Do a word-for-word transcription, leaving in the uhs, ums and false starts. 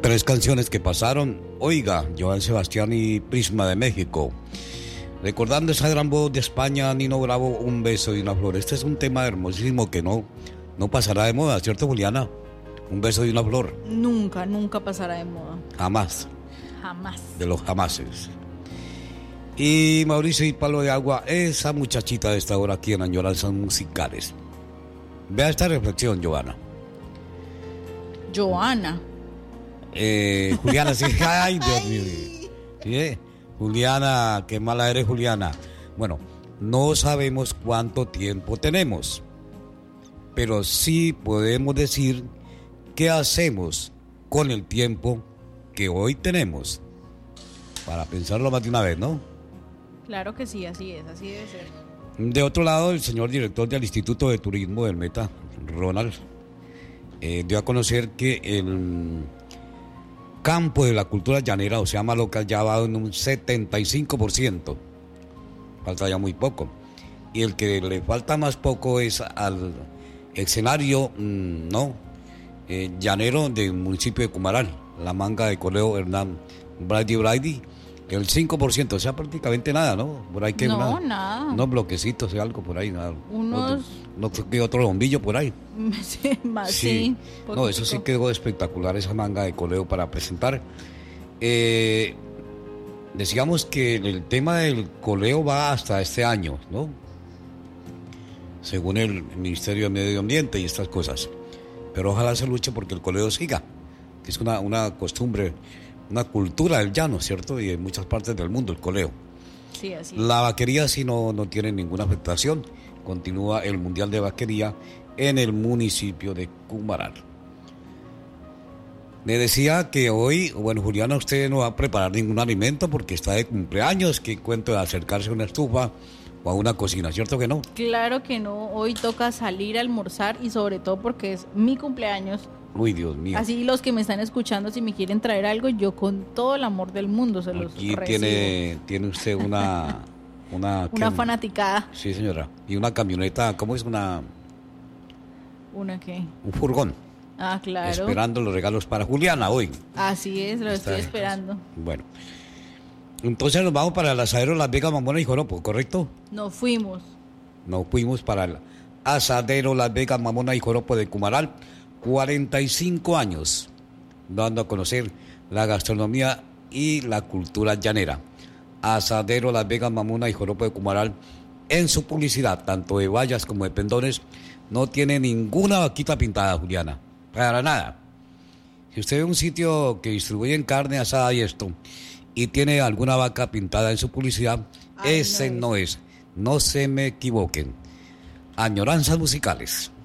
Tres canciones que pasaron. Oiga, Joan Sebastián y Prisma de México. Recordando esa gran voz de España, Nino Bravo, Un beso y una flor. Este es un tema hermosísimo que no, no pasará de moda, ¿cierto, Juliana? Un beso y una flor. Nunca, nunca pasará de moda. Jamás. Jamás. De los jamases. Y Mauricio y Palo de Agua, esa muchachita de esta hora aquí en Añoranzas Musicales. Vea esta reflexión, Joana. Joana. Eh, Juliana, sí. Ay, Dios mío. ¿Sí, eh? Juliana, qué mala eres, Juliana. Bueno, no sabemos cuánto tiempo tenemos, pero sí podemos decir qué hacemos con el tiempo que hoy tenemos. Para pensarlo más de una vez, ¿no? Claro que sí, así es, así debe ser. De otro lado, el señor director del Instituto de Turismo del Meta, Ronald, eh, dio a conocer que el campo de la cultura llanera, o sea, más local, ya va en un setenta y cinco por ciento. Falta ya muy poco. Y el que le falta más poco es al escenario, mmm, no, eh, llanero del municipio de Cumaral, la manga de Coleo Hernán Brady Brady, el cinco por ciento, o sea, prácticamente nada, ¿no? Por ahí que no, una, nada. Unos bloquecitos y algo por ahí, nada. Unos... No creo que otro bombillo por ahí. Sí, más, sí. sí no, eso sí quedó espectacular, esa manga de Coleo para presentar. Eh, decíamos que el tema del Coleo va hasta este año, ¿no? Según el Ministerio de Medio Ambiente y estas cosas. Pero ojalá se luche porque el Coleo siga, que es una, una costumbre, una cultura del llano, ¿cierto? Y en muchas partes del mundo, el Coleo. Sí, así. La vaquería sí no, no tiene ninguna afectación. Continúa el Mundial de Vaquería en el municipio de Cumaral. Le decía que hoy, bueno, Juliana, usted no va a preparar ningún alimento porque está de cumpleaños. ¿Qué cuento de acercarse a una estufa o a una cocina? ¿Cierto que no? Claro que no. Hoy toca salir a almorzar y sobre todo porque es mi cumpleaños. Uy, Dios mío. Así los que me están escuchando, si me quieren traer algo, yo con todo el amor del mundo se los Aquí recibo. tiene, tiene usted una... Una, una ¿qué? fanaticada. Sí, señora. Y una camioneta, ¿cómo es? Una... ¿Una qué? Un furgón. Ah, claro. Esperando los regalos para Juliana hoy. Así es, lo Está estoy bien. esperando. Bueno. Entonces nos vamos para el asadero Las Vegas, Mamona y Joropo, ¿correcto? Nos fuimos. Nos fuimos para el asadero Las Vegas, Mamona y Joropo de Cumaral. cuarenta y cinco años dando a conocer la gastronomía y la cultura llanera. Asadero Las Vegas, Mamona y Joropo de Cumaral, en su publicidad, tanto de vallas como de pendones, no tiene ninguna vaquita pintada, Juliana, para nada. Si usted ve un sitio que distribuye carne asada y esto, y tiene alguna vaca pintada en su publicidad, Ay, ese no es. no es, no se me equivoquen. Añoranzas Musicales.